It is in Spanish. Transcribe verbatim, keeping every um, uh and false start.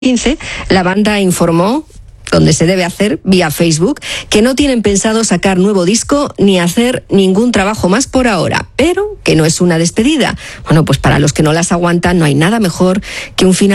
quince, la banda informó, donde se debe hacer, vía Facebook, que no tienen pensado sacar nuevo disco ni hacer ningún trabajo más por ahora, pero que no es una despedida. Bueno, pues para los que no las aguantan no hay nada mejor que un final